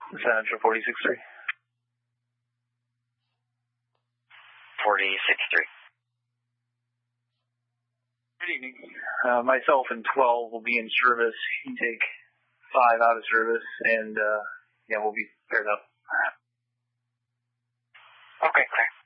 Central 46-3. 46-3. Good evening. Myself and 12 will be in service. You can take 5 out of service, and we'll be paired up. Okay, clear.